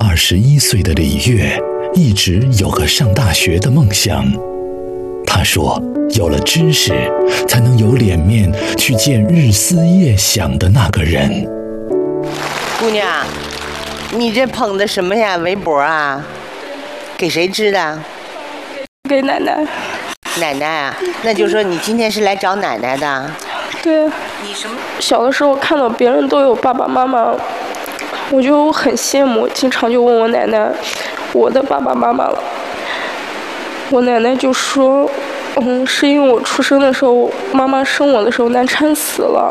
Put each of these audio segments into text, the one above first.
21岁的李月一直有个上大学的梦想。他说，有了知识，才能有脸面去见日思夜想的那个人。 姑娘，你这捧的什么呀？围脖啊？给谁织的？ 给奶奶。 奶奶啊，那就说你今天是来找奶奶的。 对。 你什么？ 小的时候看到别人都有爸爸妈妈，我就很羡慕，经常就问我奶奶，我的爸爸妈妈了。我奶奶就说，是因为我出生的时候，妈妈生我的时候难产死了，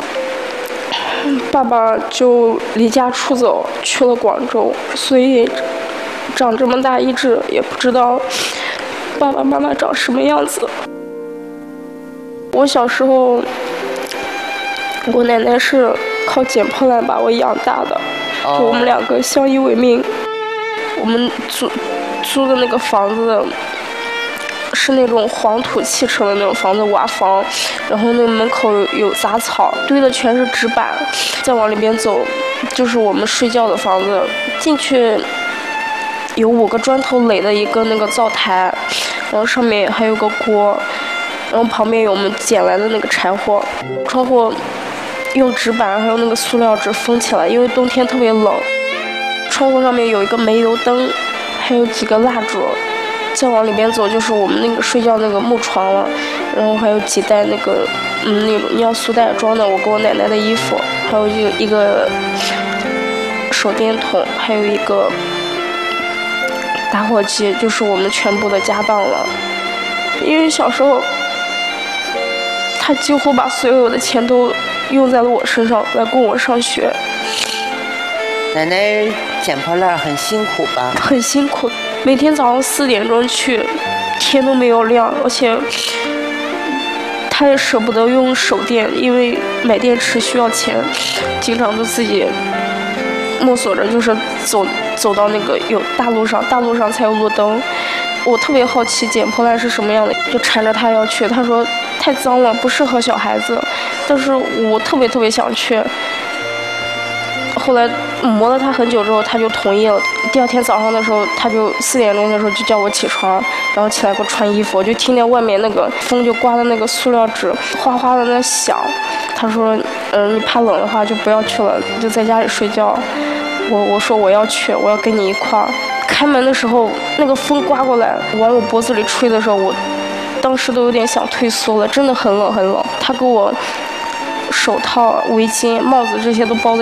爸爸就离家出走去了广州，所以长这么大一直也不知道爸爸妈妈长什么样子。我小时候，我奶奶是靠捡破烂把我养大的，就我们两个相依为命。我们租的那个房子是那种黄土砌成的那种房子，瓦房，然后那个门口有杂草，堆的全是纸板。再往里边走，就是我们睡觉的房子。进去有5个砖头垒的一个那个灶台，然后上面还有个锅，然后旁边有我们捡来的那个柴火。窗户用纸板还有那个塑料纸封起来，因为冬天特别冷。窗户上面有一个煤油灯，还有几个蜡烛。再往里边走就是我们那个睡觉那个木床了，然后还有几袋那个那种尿素袋装的我跟我奶奶的衣服，还有一个手电筒，还有一个打火机，就是我们全部的家当了。因为小时候他几乎把所有的钱都用在了我身上来供我上学。 奶奶捡破烂很辛苦吧？ 很辛苦，每天早上4点钟去，天都没有亮，而且他也舍不得用手电，因为买电池需要钱，经常都自己摸索着，就是走到那个有大路上才有路灯。我特别好奇捡破烂是什么样的，就缠着他要去。他说太脏了，不适合小孩子，但是我特别想去。后来磨了他很久之后，他就同意了。第2天早上的时候，他就4点钟的时候就叫我起床，然后起来给我穿衣服。我就听见外面那个风就刮的那个塑料纸哗哗的那响。他说，你怕冷的话就不要去了，就在家里睡觉。我说我要去，我要跟你一块儿。开门的时候，那个风刮过来往我脖子里吹的时候，我当时都有点想退缩了，真的很冷很冷。他给我手套、围巾、帽子这些都包的